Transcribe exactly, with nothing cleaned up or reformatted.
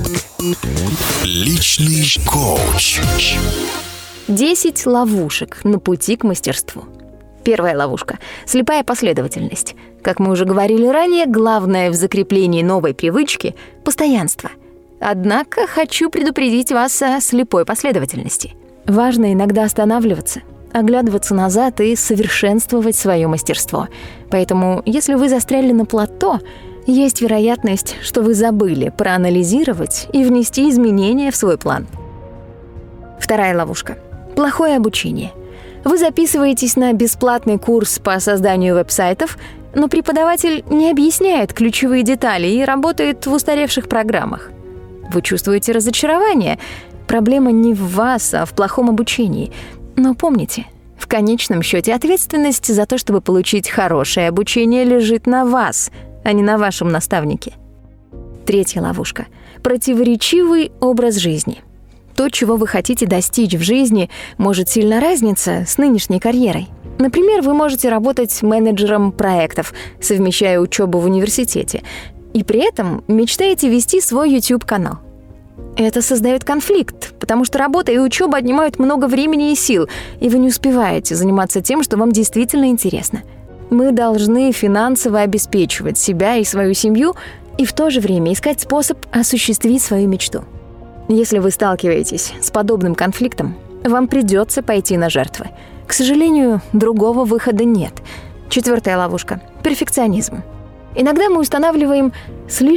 Личный коуч. десять ловушек на пути к мастерству. Первая ловушка – слепая последовательность. Как мы уже говорили ранее, главное в закреплении новой привычки – постоянство. Однако хочу предупредить вас о слепой последовательности. Важно иногда останавливаться, оглядываться назад и совершенствовать свое мастерство. Поэтому, если вы застряли на плато, есть вероятность, что вы забыли проанализировать и внести изменения в свой план. Вторая ловушка – плохое обучение. Вы записываетесь на бесплатный курс по созданию веб-сайтов, но преподаватель не объясняет ключевые детали и работает в устаревших программах. Вы чувствуете разочарование. Проблема не в вас, а в плохом обучении. Но помните, в конечном счете ответственность за то, чтобы получить хорошее обучение, лежит на вас, а не на вашем наставнике. Третья ловушка – противоречивый образ жизни. То, чего вы хотите достичь в жизни, может сильно разниться с нынешней карьерой. Например, вы можете работать менеджером проектов, совмещая учебу в университете, и при этом мечтаете вести свой YouTube-канал. Это создает конфликт, потому что работа и учеба отнимают много времени и сил, и вы не успеваете заниматься тем, что вам действительно интересно. Мы должны финансово обеспечивать себя и свою семью и в то же время искать способ осуществить свою мечту. Если вы сталкиваетесь с подобным конфликтом, вам придется пойти на жертвы. К сожалению, другого выхода нет. Четвертая ловушка – перфекционизм. Иногда мы устанавливаем слишком